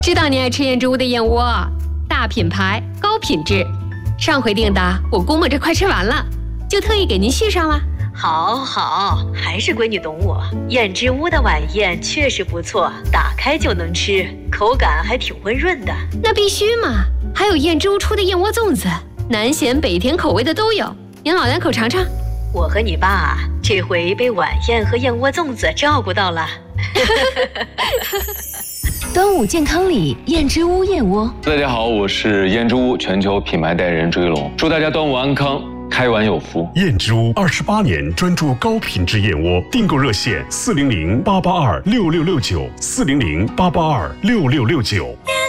知道你爱吃燕之屋的燕窝，大品牌高品质。上回订的我估摸着快吃完了，就特意给您续上了。 好，还是闺女懂我。燕之屋的晚宴确实不错，打开就能吃，口感还挺温润的。 那必须嘛！还有燕之屋出的燕窝粽子，南咸北甜口味的都有，您老两口尝尝。 我和你爸这回被晚宴和燕窝粽子照顾到了。 端午健康里，燕之屋燕窝。 大家好，我是燕之屋全球品牌代言人追龙，祝大家端午安康，开碗有福。 燕之屋28年专注高品质燕窝，订购热线400-882-6669，400-882-6669。